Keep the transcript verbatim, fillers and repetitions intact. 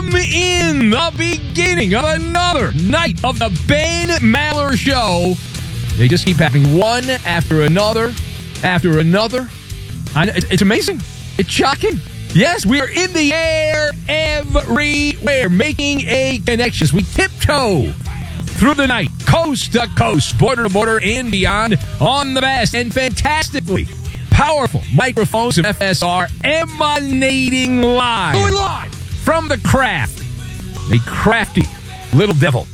welcome in the beginning of another night of the Ben Maller Show. They just keep happening one after another, after another. I know, it's amazing. It's shocking. Yes, we are in the air everywhere, making a connection. We tiptoe through the night, coast to coast, border to border, and beyond, on the best and fantastically powerful microphones of F S R, emanating live, going live from the craft, a crafty little devil